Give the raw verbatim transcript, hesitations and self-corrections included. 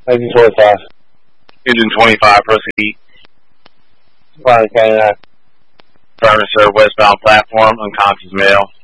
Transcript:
Engine twenty-five. Engine twenty-five, proceed. Flying Canada. Affirmative, sir. Westbound platform, unconscious male.